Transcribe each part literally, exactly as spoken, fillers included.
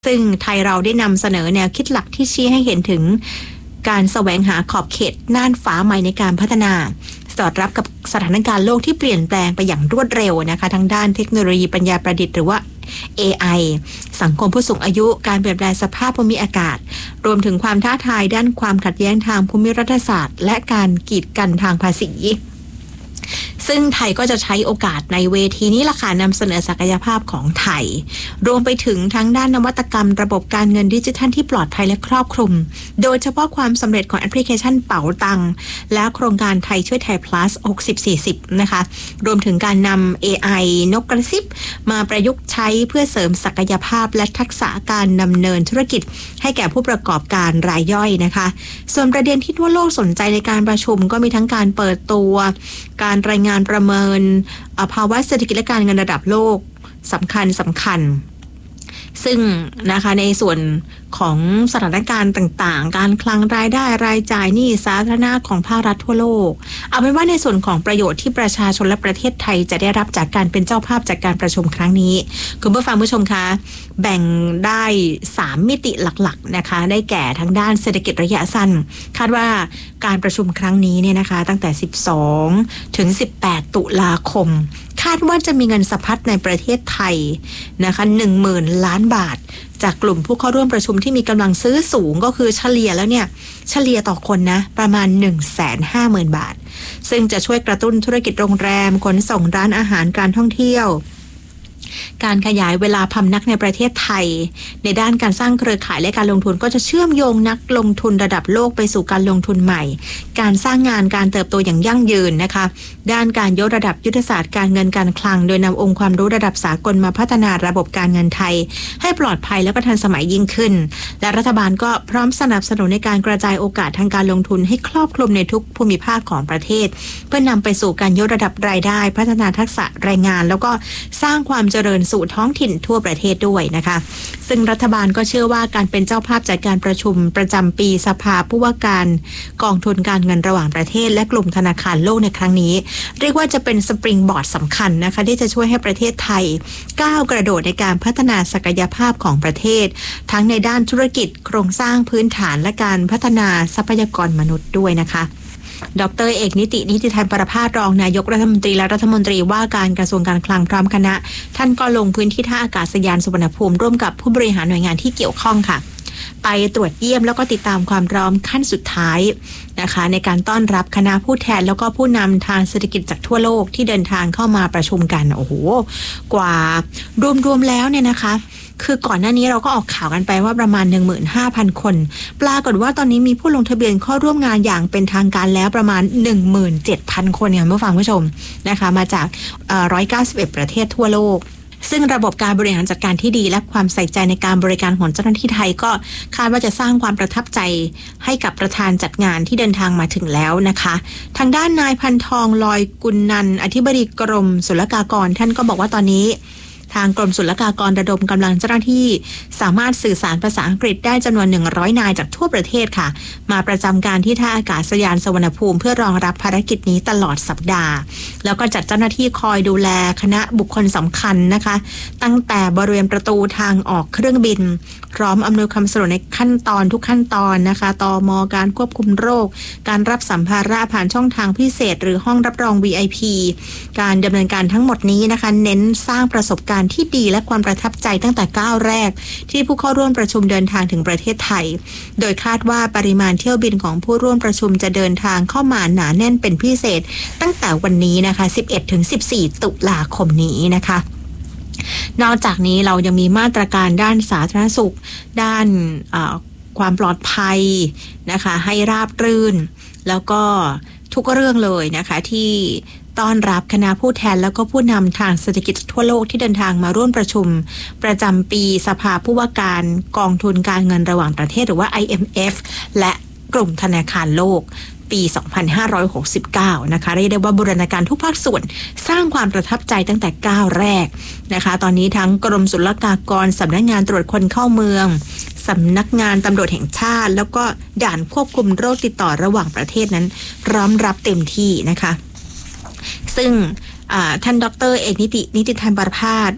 ซึ่งไทยเราได้นำเสนอแนวคิดหลักที่ชี้ให้เห็นถึงการแสวงหาขอบเขตน่านฟ้าใหม่ในการพัฒนาสอดรับกับสถานการณ์โลกที่เปลี่ยนแปลงไปอย่างรวดเร็วนะคะทั้งด้านเทคโนโลยีปัญญาประดิษฐ์หรือว่า เอ ไอ สังคมผู้สูงอายุการเปลี่ยนแปลงสภาพภูมิอากาศรวมถึงความท้าทายด้านความขัดแย้งทางภูมิรัฐศาสตร์และการกีดกันทางภาษีซึ่งไทยก็จะใช้โอกาสในเวทีนี้ล่ะค่ะนำเสนอศักยภาพของไทยรวมไปถึงทั้งด้านนวัตกรรมระบบการเงินดิจิทัลที่ปลอดภัยและครอบคลุมโดยเฉพาะความสำเร็จของแอปพลิเคชันเป๋าตังและโครงการไทยช่วยไทย plus หกสิบ สี่สิบ นะคะรวมถึงการนำ เอ ไอ นกกระซิบมาประยุกต์ใช้เพื่อเสริมศักยภาพและทักษะการดำเนินธุรกิจให้แก่ผู้ประกอบการรายย่อยนะคะส่วนประเด็นที่ทั่วโลกสนใจในการประชุมก็มีทั้งการเปิดตัวการรายงานประเมินภาวะเศรษฐกิจและการเงินระดับโลกสำคัญสำคัญซึ่งนะคะในส่วนของสถานการณ์ต่างๆการคลังรายได้รายจ่ายหนี้สาธารณะของภาครัฐทั่วโลกเอาเป็นว่าในส่วนของประโยชน์ที่ประชาชนและประเทศไทยจะได้รับจากการเป็นเจ้าภาพจากการประชุมครั้งนี้คุณผู้ฟังผู้ชมคะแบ่งได้สามมิติหลักๆนะคะได้แก่ทางด้านเศรษฐกิจระยะสั้นคาดว่าการประชุมครั้งนี้เนี่ยนะคะตั้งแต่สิบสองถึงสิบแปดตุลาคมคาดว่าจะมีเงินสะพัดในประเทศไทยนะคะ หนึ่งหมื่น ล้านบาทจากกลุ่มผู้เข้าร่วมประชุมที่มีกำลังซื้อสูงก็คือเฉลี่ยแล้วเนี่ยเฉลี่ยต่อคนนะประมาณ หนึ่งแสนห้าหมื่น บาทซึ่งจะช่วยกระตุ้นธุรกิจโรงแรมขนส่งร้านอาหารการท่องเที่ยวการขยายเวลาพำนักในประเทศไทยในด้านการสร้างเครือข่ายและการลงทุนก็จะเชื่อมโยงนักลงทุนระดับโลกไปสู่การลงทุนใหม่การสร้างงานการเติบโตอย่างยั่งยืนนะคะด้านการยกระดับยุทธศาสตร์การเงินการคลังโดยนำองค์ความรู้ระดับสากลมาพัฒนาระบบการเงินไทยให้ปลอดภัยและก็ทันสมัยยิ่งขึ้นและรัฐบาลก็พร้อมสนับสนุนในการกระจายโอกาสทางการลงทุนให้ครอบคลุมในทุกภูมิภาคของประเทศเพื่อนำไปสู่การยกระดับรายได้พัฒนาทักษะแรงงานแล้วก็สร้างความเจริญสู่ท้องถิ่นทั่วประเทศด้วยนะคะซึ่งรัฐบาลก็เชื่อว่าการเป็นเจ้าภาพจัดการประชุมประจำปีสภาผู้ว่าการกองทุนการเงินระหว่างประเทศและกลุ่มธนาคารโลกในครั้งนี้เรียกว่าจะเป็นสปริงบอร์ดสำคัญนะคะที่จะช่วยให้ประเทศไทยก้าวกระโดดในการพัฒนาศักยภาพของประเทศทั้งในด้านธุรกิจโครงสร้างพื้นฐานและการพัฒนาทรัพยากรมนุษย์ด้วยนะคะดร.เอกนิตินิติธรรมประภาสรองนายกรัฐมนตรีและรัฐมนตรีว่าการกระทรวงการคลังพร้อมคณะท่านก็ลงพื้นที่ท่าอากาศยานสุวรรณภูมิร่วมกับผู้บริหารหน่วยงานที่เกี่ยวข้องค่ะไปตรวจเยี่ยมแล้วก็ติดตามความพร้อมขั้นสุดท้ายนะคะในการต้อนรับคณะผู้แทนแล้วก็ผู้นำทางเศรษฐกิจจากทั่วโลกที่เดินทางเข้ามาประชุมกันโอ้โหกว่ารวมๆแล้วเนี่ยนะคะคือก่อนหน้านี้เราก็ออกข่าวกันไปว่าประมาณ หนึ่งหมื่นห้าพัน คนปรากฏว่าตอนนี้มีผู้ลงทะเบียนเข้าร่วมงานอย่างเป็นทางการแล้วประมาณ หนึ่งหมื่นเจ็ดพัน คนเนี่ยเมื่อฟังผู้ชมนะคะมาจากเอ่อหนึ่งร้อยเก้าสิบเอ็ดประเทศทั่วโลกซึ่งระบบการบริหารจัดการที่ดีและความใส่ใจในการบริการของเจ้าหน้าที่ไทยก็คาดว่าจะสร้างความประทับใจให้กับประธานจัดงานที่เดินทางมาถึงแล้วนะคะทางด้านนายพันทองลอยกุลนันท์อธิบดีกรมศุลกากรท่านก็บอกว่าตอนนี้ทางกรมศุลกากรระดมกำลังเจ้าหน้าที่สามารถสื่อสารภาษาอังกฤษได้จำนวนหนึ่งร้อยนายจากทั่วประเทศค่ะมาประจำการที่ท่าอากาศยานสุวรรณภูมิเพื่อรองรับภารกิจนี้ตลอดสัปดาห์แล้วก็จัดเจ้าหน้าที่คอยดูแลคณะบุคคลสำคัญนะคะตั้งแต่บริเวณประตูทางออกเครื่องบินพร้อมอำนวยความสะดวกในขั้นตอนทุกขั้นตอนนะคะตม.การควบคุมโรคการรับสัมภาระผ่านช่องทางพิเศษหรือห้องรับรอง วี ไอ พี การดำเนินการทั้งหมดนี้นะคะเน้นสร้างประสบการณ์ที่ดีและความประทับใจตั้งแต่ก้าวแรกที่ผู้เข้าร่วมประชุมเดินทางถึงประเทศไทยโดยคาดว่าปริมาณเที่ยวบินของผู้ร่วมประชุมจะเดินทางเข้ามาหนาแน่นเป็นพิเศษตั้งแต่วันนี้นะคะ สิบเอ็ดถึงสิบสี่ ตุลาคมนี้นะคะนอกจากนี้เรายังมีมาตรการด้านสาธารณสุขด้านความปลอดภัยนะคะให้ราบรื่นแล้วก็ทุกเรื่องเลยนะคะที่ต้อนรับคณะผู้แทนแล้วก็ผู้นำทางเศรษฐกิจทั่วโลกที่เดินทางมาร่วมประชุมประจำปีสภาผู้ว่าการกองทุนการเงินระหว่างประเทศหรือว่า ไอ เอ็ม เอฟ และกลุ่มธนาคารโลกปี สองพันห้าร้อยหกสิบเก้า นะคะเรียกได้ว่าบูรณาการทุกภาคส่วนสร้างความประทับใจตั้งแต่ก้าวแรกนะคะตอนนี้ทั้งกรมศุลกากรสำนักงานตรวจคนเข้าเมืองสำนักงานตำรวจแห่งชาติแล้วก็ด่านควบคุมโรคติดต่อระหว่างประเทศนั้นพร้อมรับเต็มที่นะคะซึ่งท่านดร.เอกนิตินิติธรรมประภาส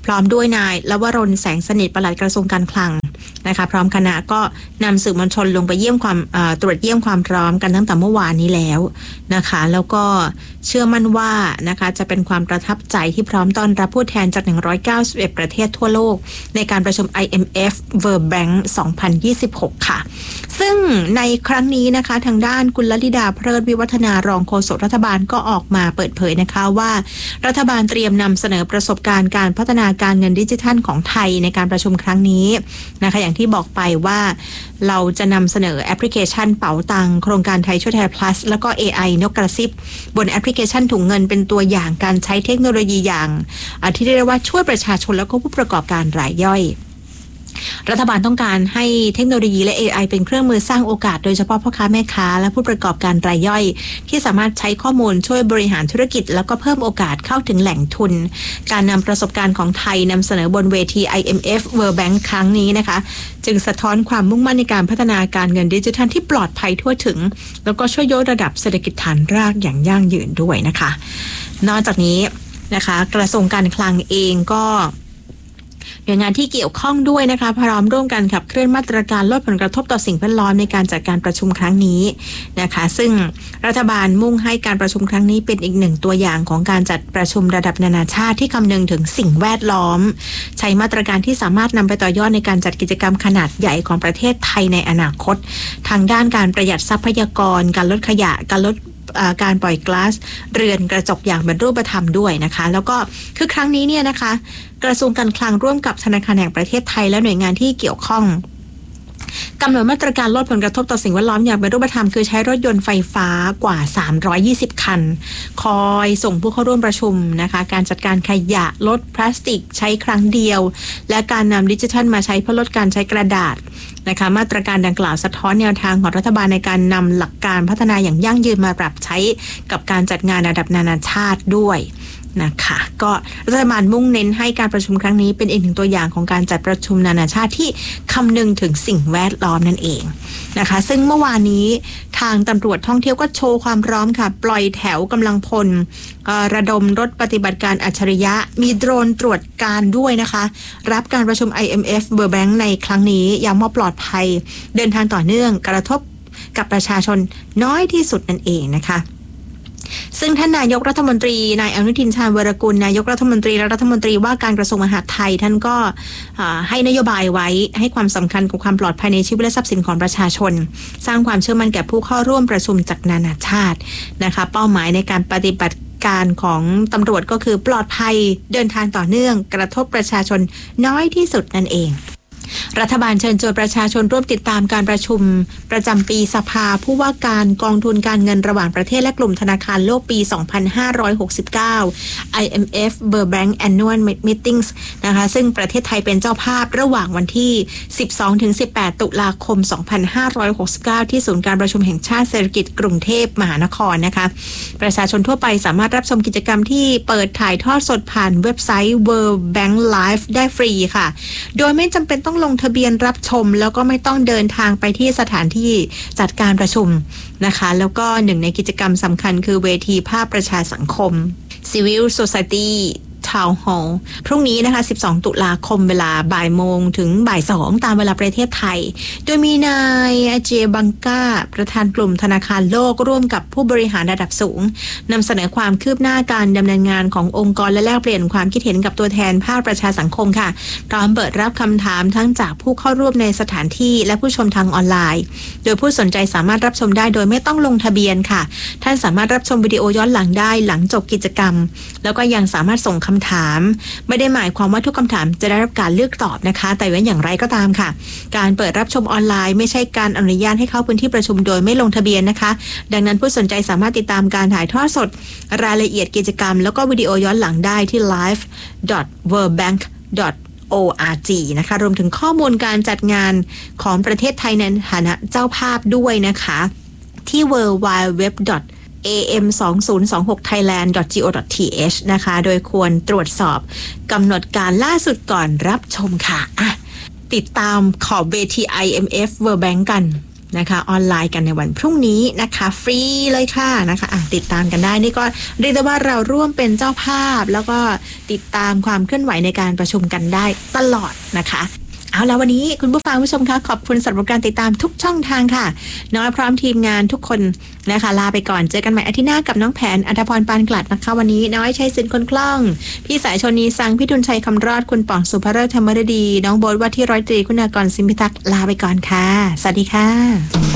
พร้อมด้วยนายลวรนแสงสนิทปลัดกระทรวงการคลังนะคะพร้อมคณะก็นำสื่อมวลชนลงไปเยี่ยมความตรวจเยี่ยมความพร้อมกันตั้งแต่เมื่อวานนี้แล้วนะคะแล้วก็เชื่อมั่นว่านะคะจะเป็นความประทับใจที่พร้อมต้อนรับผู้แทนจากหนึ่งร้อยเก้าสิบเอ็ดประเทศทั่วโลกในการประชุม ไอ เอ็ม เอฟ World Bank สองพันยี่สิบหกค่ะซึ่งในครั้งนี้นะคะทางด้านคุณลลิดาเพลิดวิวัฒนารองโฆษกรัฐบาลก็ออกมาเปิดเผยนะคะว่ารัฐบาลเตรียมนำเสนอประสบการณ์การพัฒนาการเงินดิจิทัลของไทยในการประชุมครั้งนี้นะคะอย่างที่บอกไปว่าเราจะนำเสนอแอปพลิเคชันเป๋าตังโครงการไทยช่วยไทย plus แล้วก็ เอ ไอ นกกระซิบบนแอปพลิเคชันถุงเงินเป็นตัวอย่างการใช้เทคโนโลยีอย่างที่เรียกว่าช่วยประชาชนแล้วก็ผู้ประกอบการรายย่อยรัฐบาลต้องการให้เทคโนโลยีและ เอ ไอ เป็นเครื่องมือสร้างโอกาสโดยเฉพาะพ่อค้าแม่ค้าและผู้ประกอบการรายย่อยที่สามารถใช้ข้อมูลช่วยบริหารธุรกิจแล้วก็เพิ่มโอกาสเข้าถึงแหล่งทุนการนำประสบการณ์ของไทยนำเสนอบนเวที ไอ เอ็ม เอฟ World Bank ครั้งนี้นะคะจึงสะท้อนความมุ่งมั่นในการพัฒนาการเงินดิจิทัลที่ปลอดภัยทั่วถึงแล้วก็ช่วยยกระดับเศรษฐกิจฐานรากอย่างยั่งยืนด้วยนะคะนอกจากนี้นะคะกระทรวงการคลังเองก็หน่วยงานที่เกี่ยวข้องด้วยนะคะพร้อมร่วมกันขับเคลื่อนมาตรการลดผลกระทบต่อสิ่งแวดล้อมในการจัดการประชุมครั้งนี้นะคะซึ่งรัฐบาลมุ่งให้การประชุมครั้งนี้เป็นอีกหนึ่งตัวอย่างของการจัดประชุมระดับนานาชาติที่คำนึงถึงสิ่งแวดล้อมใช้มาตรการที่สามารถนำไปต่อยอดในการจัดกิจกรรมขนาดใหญ่ของประเทศไทยในอนาคตทางด้านการประหยัดทรัพยากรการลดขยะการลดการปล่อยก๊าซเรือนกระจกอย่างเป็นรูปธรรมด้วยนะคะแล้วก็คือครั้งนี้เนี่ยนะคะกระทรวงการคลังร่วมกับธนาคารแห่งประเทศไทยและหน่วยงานที่เกี่ยวข้องกำหนดมาตรการลดผลกระทบต่อสิ่งแวดล้อมอย่างเป็นรูปธรรมคือใช้รถยนต์ไฟฟ้ากว่าสามร้อยยี่สิบคันคอยส่งผู้เข้าร่วมประชุมนะคะการจัดการขยะลดพลาสติกใช้ครั้งเดียวและการนำดิจิทัลมาใช้เพื่อลดการใช้กระดาษนะคะมาตรการดังกล่าวสะท้อนแนวทางของรัฐบาลในการนำหลักการพัฒนาอย่างยั่งยืนมาปรับใช้กับการจัดงานระดับนานาชาติด้วยนะคะก็รัฐบาลมุ่งเน้นให้การประชุมครั้งนี้เป็นอีกหนึ่งตัวอย่างของการจัดประชุมนานาชาติที่คำนึงถึงสิ่งแวดล้อมนั่นเองนะคะซึ่งเมื่อวานนี้ทางตำรวจท่องเที่ยวก็โชว์ความพร้อมค่ะปล่อยแถวกำลังพลระดมรถปฏิบัติการอัจฉริยะมีโดรนตรวจการด้วยนะคะรับการประชุม ไอ เอ็ม เอฟ World Bank ในครั้งนี้ย้ำว่าปลอดภัยเดินทางต่อเนื่องกระทบกับประชาชนน้อยที่สุดนั่นเองนะคะซึ่งท่านนายกรัฐมนตรีนายอนุทินชาญวีรกุลนายกรัฐมนตรีและรัฐมนตรีว่าการกระทรวงมหาดไทยท่านก็ให้นโยบายไว้ให้ความสำคัญกับความปลอดภัยในชีวิตและทรัพย์สินของประชาชนสร้างความเชื่อมั่นแก่ผู้เข้าร่วมประชุมจากนานาชาตินะคะเป้าหมายในการปฏิบัติการของตำรวจก็คือปลอดภัยเดินทางต่อเนื่องกระทบประชาชนน้อยที่สุดนั่นเองรัฐบาลเชิญชวนประชาชนร่วมติดตามการประชุมประจำปีสภาผู้ว่าการกองทุนการเงินระหว่างประเทศและกลุ่มธนาคารโลกปี สองพันห้าร้อยหกสิบเก้า ไอ เอ็ม เอฟ World Bank Annual Meetings นะคะซึ่งประเทศไทยเป็นเจ้าภาพระหว่างวันที่ สิบสองถึงสิบแปด ตุลาคม สองพันห้าร้อยหกสิบเก้า ที่ศูนย์การประชุมแห่งชาติเศรษฐกิจกรุงเทพมหานครนะคะประชาชนทั่วไปสามารถรับชมกิจกรรมที่เปิดถ่ายทอดสดผ่านเว็บไซต์ World Bank Live ได้ฟรีค่ะโดยไม่จำเป็นต้องลงทะเบียนรับชมแล้วก็ไม่ต้องเดินทางไปที่สถานที่จัดการประชุมนะคะแล้วก็หนึ่งในกิจกรรมสำคัญคือเวทีภาพประชาสังคม Civil Society Town Hall พรุ่งนี้นะคะสิบสองตุลาคมเวลาบ่ายโมงถึงบ่ายสองตามเวลาประเทศไทยโดยมีนายอาเจบังกาประธานกลุ่มธนาคารโลกร่วมกับผู้บริหารระดับสูงนำเสนอความคืบหน้าการดำเนินงานขององค์กรและแลกเปลี่ยนความคิดเห็นกับตัวแทนภาคประชาสังคมค่ะพร้อมเปิดรับคำถามทั้งจากผู้เข้าร่วมในสถานที่และผู้ชมทางออนไลน์โดยผู้สนใจสามารถรับชมได้โดยไม่ต้องลงทะเบียนค่ะท่านสามารถรับชมวิดีโอย้อนหลังได้หลังจบกิจกรรมแล้วก็ยังสามารถส่งคำถามไม่ได้หมายความว่าทุกคำถามจะได้รับการเลือกตอบนะคะแต่ว่าอย่างไรก็ตามค่ะการเปิดรับชมออนไลน์ไม่ใช่การอนุญาตให้เข้าพื้นที่ประชุมโดยไม่ลงทะเบียนนะคะดังนั้นผู้สนใจสามารถติดตามการถ่ายทอดสดรายละเอียดกิจกรรมแล้วก็วิดีโอย้อนหลังได้ที่ ไลฟ์ ดอท เวิลด์แบงค์ ดอท โอ อาร์ จี นะคะรวมถึงข้อมูลการจัดงานของประเทศไทยในฐานะเจ้าภาพด้วยนะคะที่ ดับเบิลยู ดับเบิลยู ดับเบิลยู ดอท เอ เอ็ม สองพันยี่สิบหก ไทยแลนด์ ดอท จี โอ ดอท ที เอช นะคะโดยควรตรวจสอบกำหนดการล่าสุดก่อนรับชมค่ะอ่ะติดตามขอบเวที ไอ เอ็ม เอฟ World Bank กันนะคะออนไลน์กันในวันพรุ่งนี้นะคะฟรีเลยค่ะนะคะะติดตามกันได้นี่ก็เรียกได้ว่าเราร่วมเป็นเจ้าภาพแล้วก็ติดตามความเคลื่อนไหวในการประชุมกันได้ตลอดนะคะเอาแล้ววันนี้คุณผู้ฟังผู้ชมคะขอบคุณสำหรับการติดตามทุกช่องทางค่ะน้อยพร้อมทีมงานทุกคนนะคะลาไปก่อนเจอกันใหม่อาทิตย์หน้ากับน้องแผนอัธพรปานกลัดนะคะวันนี้น้อยชัยศิลป์คนคล่องพี่สายชนีสังพี่ทุนชัยคำรอดคุณป่องสุภเริศธรรมฤดีน้องโบ๊ทว่าที่ร้อยตรีคุณากรสิมพิทักษ์ลาไปก่อนค่ะสวัสดีค่ะ